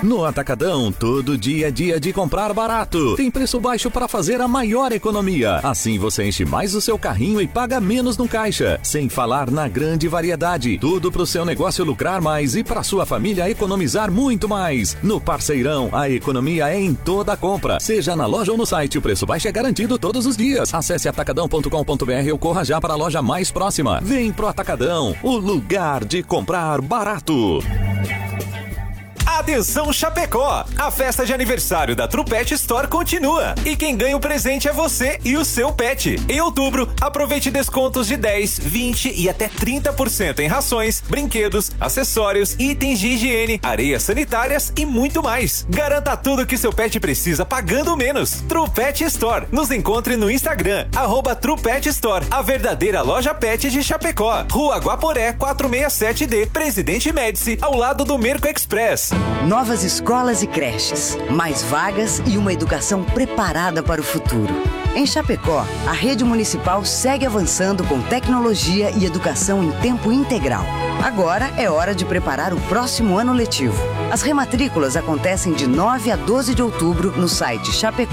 No Atacadão, todo dia é dia de comprar barato. Tem preço baixo para fazer a maior economia. Assim você enche mais o seu carrinho e paga menos no caixa. Sem falar na grande variedade. Tudo para o seu negócio lucrar mais e para sua família economizar muito mais. No Parceirão, a economia é em toda a compra. Seja na loja ou no site, o preço baixo é garantido todos os dias. Acesse atacadão.com.br ou corra já para a loja mais próxima. Vem pro Atacadão, o lugar de comprar barato. Atenção Chapecó! A festa de aniversário da True Pet Store continua. E quem ganha o presente é você e o seu pet. Em outubro, aproveite descontos de 10, 20 e até 30% em rações, brinquedos, acessórios, itens de higiene, areias sanitárias e muito mais. Garanta tudo que seu pet precisa pagando menos. True Pet Store. Nos encontre no Instagram, @True Pet Store. A verdadeira loja pet de Chapecó. Rua Guaporé, 467D, Presidente Médici, ao lado do Merco Express. Novas escolas e creches, mais vagas e uma educação preparada para o futuro. Em Chapecó, a rede municipal segue avançando com tecnologia e educação em tempo integral. Agora é hora de preparar o próximo ano letivo. As rematrículas acontecem de 9 a 12 de outubro no site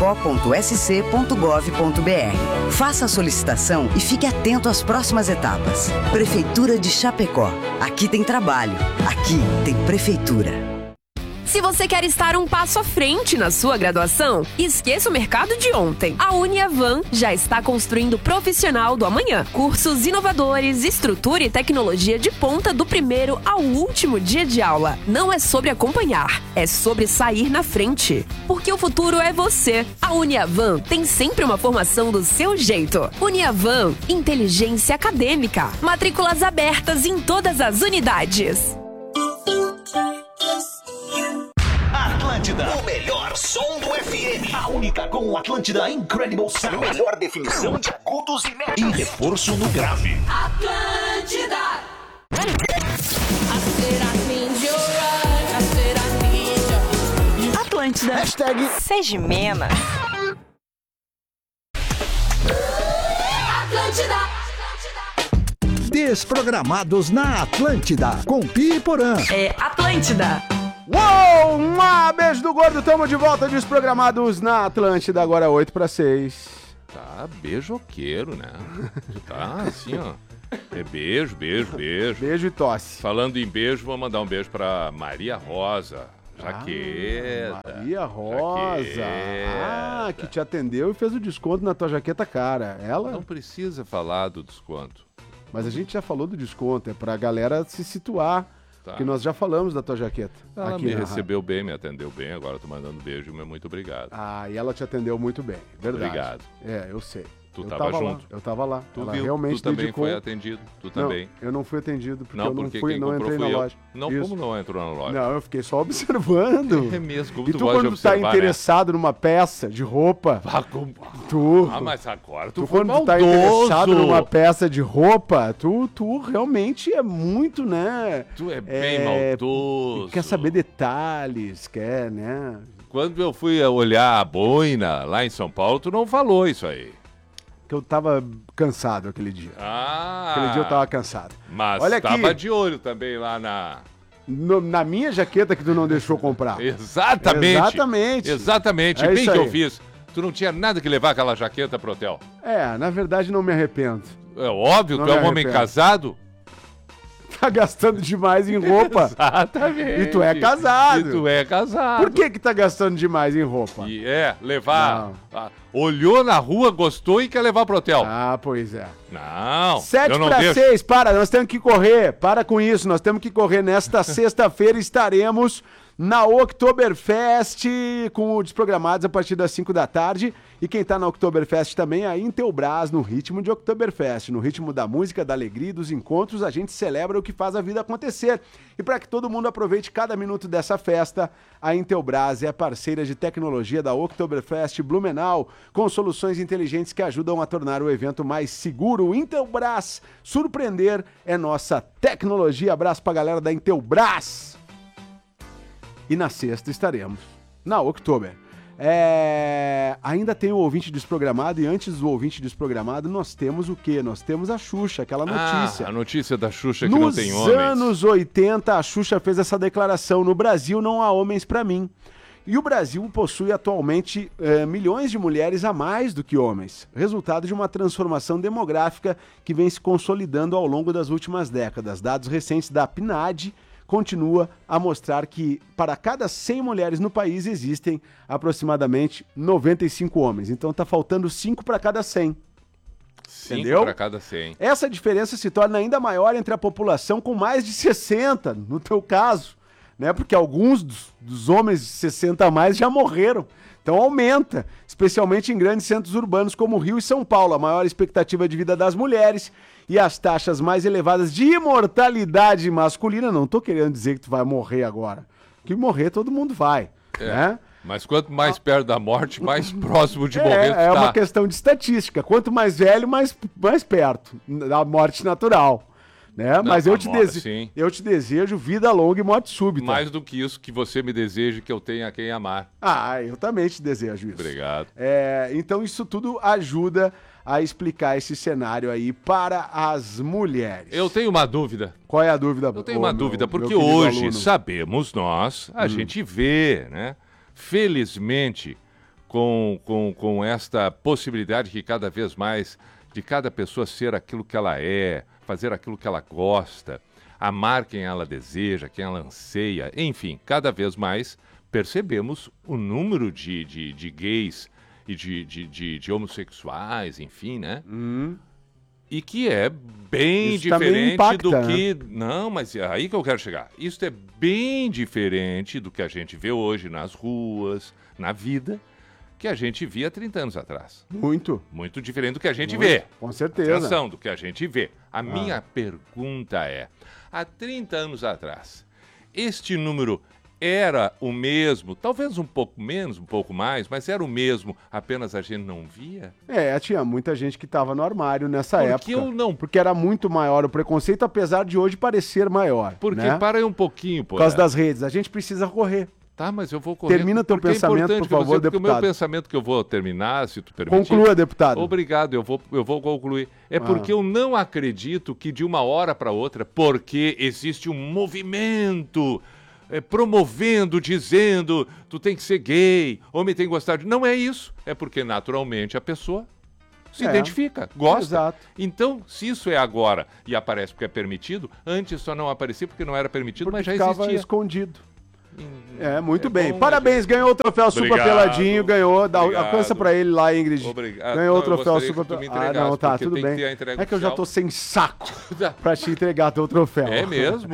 chapecó.sc.gov.br. Faça a solicitação e fique atento às próximas etapas. Prefeitura de Chapecó. Aqui tem trabalho. Aqui tem prefeitura. Se você quer estar um passo à frente na sua graduação, esqueça o mercado de ontem. A Uniavan já está construindo o profissional do amanhã. Cursos inovadores, estrutura e tecnologia de ponta do primeiro ao último dia de aula. Não é sobre acompanhar, é sobre sair na frente. Porque o futuro é você. A Uniavan tem sempre uma formação do seu jeito. Uniavan, inteligência acadêmica. Matrículas abertas em todas as unidades. Atlântida, o melhor som do FM. A única com Atlântida Incredible Sound. Melhor definição de agudos e médios. E reforço no grave. Atlântida. Atlântida. Hashtag Sejimena. Atlântida. Desprogramados na Atlântida, com Pi e Porã. É Atlântida. Uou! Beijo do gordo, tamo de volta, Desprogramados na Atlântida, agora 8:06. Tá beijoqueiro, né? Tá assim, ó. É beijo. Beijo e tosse. Falando em beijo, vou mandar um beijo pra Maria Rosa. Jaqueta. Maria Rosa. Jaqueta. Que te atendeu e fez o desconto na tua jaqueta cara. Ela... Não precisa falar do desconto. Mas a gente já falou do desconto, é pra galera se situar. Tá. Que nós já falamos da tua jaqueta. Ela aqui me recebeu bem, me atendeu bem, agora tô mandando beijo, meu muito obrigado. E ela te atendeu muito bem, verdade. Obrigado. Eu sei. Tu tava junto. Eu tava lá. Tu ela viu, realmente tu também dedicou... foi atendido, tu também. Não, eu não fui atendido, porque não, eu não entrei na loja. Não, Isso. como não entrou na loja? Não, eu fiquei só observando. É mesmo, como e tu quando tá interessado numa peça de roupa... Mas agora tu quando tu tá interessado numa peça de roupa, tu realmente é muito, né? Tu é bem maldoso. Quer saber detalhes, né? Quando eu fui olhar a boina lá em São Paulo, tu não falou isso aí. Que eu tava cansado aquele dia. Aquele dia eu tava cansado. Mas olha tava aqui, de olho também lá na minha jaqueta que tu não deixou comprar. Exatamente. É bem isso que aí. eu fiz. Tu não tinha nada que levar aquela jaqueta pro hotel. Na verdade não me arrependo. É óbvio, Não tu é me um homem arrependo. casado. Tá gastando demais em roupa. Exatamente. E tu é casado. Por que tá gastando demais em roupa? E levar... olhou na rua, gostou e quer levar pro hotel. Pois é. Não, 7:06, nós temos que correr. Para com isso, nós temos que correr. Nesta sexta-feira estaremos na Oktoberfest com o Desprogramados a partir das 5 da tarde. E quem tá na Oktoberfest também é a Intelbras, no ritmo de Oktoberfest. No ritmo da música, da alegria e dos encontros, a gente celebra o que faz a vida acontecer. E para que todo mundo aproveite cada minuto dessa festa, a Intelbras é parceira de tecnologia da Oktoberfest Blumenau, com soluções inteligentes que ajudam a tornar o evento mais seguro. Intelbras, surpreender é nossa tecnologia. Abraço pra galera da Intelbras. E na sexta estaremos na Oktober. Ainda tem o ouvinte desprogramado, e antes do ouvinte desprogramado, nós temos o quê? Nós temos a Xuxa, aquela notícia. A notícia da Xuxa que não tem homens. Nos anos 80, a Xuxa fez essa declaração: no Brasil não há homens pra mim. E o Brasil possui atualmente milhões de mulheres a mais do que homens, resultado de uma transformação demográfica que vem se consolidando ao longo das últimas décadas. Dados recentes da PNAD continua a mostrar que para cada 100 mulheres no país existem aproximadamente 95 homens. Então tá faltando 5 para cada 100. 5 para cada 100. Essa diferença se torna ainda maior entre a população com mais de 60, no teu caso, né? Porque alguns dos homens de 60 a mais já morreram. Então aumenta, especialmente em grandes centros urbanos como Rio e São Paulo, a maior expectativa de vida das mulheres e as taxas mais elevadas de imortalidade masculina. Não tô querendo dizer que tu vai morrer agora, que morrer todo mundo vai, né? Mas quanto mais perto da morte, mais próximo de morrer tu tá. É uma questão de estatística. Quanto mais velho, mais perto da morte natural. Né? Não, mas eu te desejo vida longa e morte súbita. Mais do que isso, que você me deseja que eu tenha quem amar. Eu também te desejo isso. Obrigado. Então isso tudo ajuda a explicar esse cenário aí para as mulheres. Eu tenho uma dúvida. Qual é a dúvida? Eu tenho uma dúvida, porque hoje aluno, sabemos nós, a gente vê, né? Felizmente, com esta possibilidade que cada vez mais de cada pessoa ser aquilo que ela é, fazer aquilo que ela gosta, amar quem ela deseja, quem ela anseia, enfim, cada vez mais percebemos o número de gays e de homossexuais, enfim, né? E que é bem isso diferente impacta, do que... Né? Não, mas é aí que eu quero chegar. Isso é bem diferente do que a gente vê hoje nas ruas, na vida, que a gente via 30 anos atrás. Muito. Muito diferente do que a gente vê. Com certeza. Atenção, do que a gente vê. A minha pergunta é, há 30 anos atrás, este número era o mesmo, talvez um pouco menos, um pouco mais, mas era o mesmo, apenas a gente não via? Tinha muita gente que estava no armário nessa época. Não... Porque era muito maior o preconceito, apesar de hoje parecer maior. Porque, né? para aí um pouquinho, pô. Por causa das redes, a gente precisa correr. Tá, mas eu vou correr. Termina teu pensamento, por favor, deputado. O meu pensamento que eu vou terminar, se tu permitir... Conclua, deputado. Obrigado, eu vou concluir. Porque eu não acredito que de uma hora para outra, porque existe um movimento promovendo, dizendo, tu tem que ser gay, homem tem que gostar de... Não é isso. É porque naturalmente a pessoa se identifica, gosta. Exato. Então, se isso é agora e aparece porque é permitido, antes só não aparecia porque não era permitido, porque mas já existia. Ficava escondido. Muito bem. Bom, parabéns, ganhou o troféu Super Peladinho, ganhou. Alcança pra ele lá, Ingrid. Obrigado. Ganhou o troféu Super Peladinho. Não, tá, tudo bem. É que eu já tô sem saco pra te entregar teu troféu. É mesmo?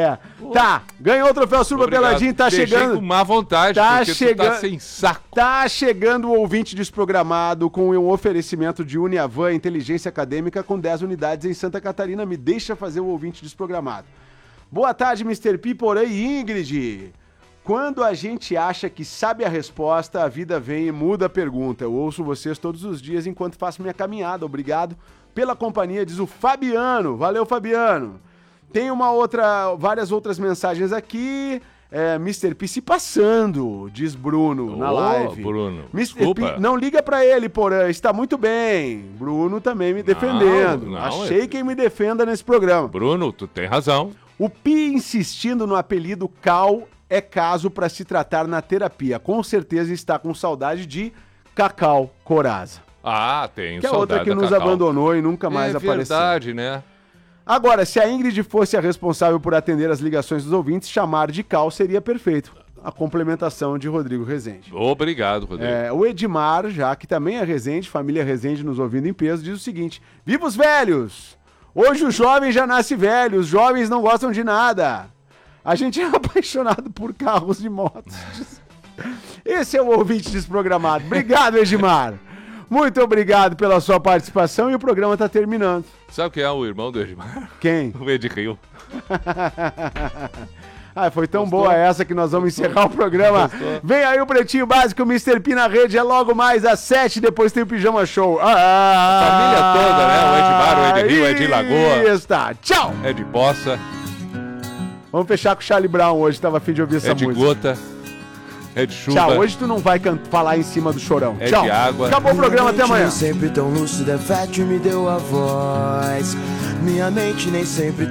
Tá, ganhou o troféu Super Peladinho, tá chegando. Com má vontade, porque tu tá sem saco. Tá chegando o ouvinte desprogramado com um oferecimento de Uniavan Inteligência Acadêmica com 10 unidades em Santa Catarina. Me deixa fazer o ouvinte desprogramado. Boa tarde, Mr. P, Porã e Ingrid. Quando a gente acha que sabe a resposta, a vida vem e muda a pergunta. Eu ouço vocês todos os dias enquanto faço minha caminhada. Obrigado pela companhia, diz o Fabiano. Valeu, Fabiano. Tem várias outras mensagens aqui. Mr. P se passando, diz Bruno na live. Bruno, Mr. P, não liga pra ele, Porã, está muito bem. Bruno também me defendendo. Achei quem me defenda nesse programa. Bruno, tu tem razão. O Pi insistindo no apelido Cal é caso para se tratar na terapia. Com certeza está com saudade de Cacau Corazza. Tem que é outra que nos abandonou e nunca mais apareceu. É verdade, né? Agora, se a Ingrid fosse a responsável por atender as ligações dos ouvintes, chamar de Cal seria perfeito. A complementação de Rodrigo Rezende. Obrigado, Rodrigo. O Edmar, já que também é Rezende, família Rezende nos ouvindo em peso, diz o seguinte: viva os velhos! Hoje o jovem já nasce velho, os jovens não gostam de nada. A gente é apaixonado por carros e motos. Esse é o ouvinte desprogramado. Obrigado, Edmar. Muito obrigado pela sua participação e o programa está terminando. Sabe quem é o irmão do Edmar? Quem? O Ed Rio. Foi tão boa essa que nós vamos encerrar o programa. Vem aí o Pretinho Básico, Mr. P na rede, é logo mais às 7, depois tem o Pijama Show. A família toda, né? O Edmar, o Ed Rio, o Ed Lagoa. Está. Tchau. Ed Poça. Vamos fechar com o Charlie Brown hoje, tava a fim de ouvir essa música. Ed Gota. É de chuva. Tchau, hoje tu não vai falar em cima do Chorão. É Tchau. de água. Acabou o programa, até amanhã. Sempre tão lúcida, fértil me deu a voz. Minha mente nem sempre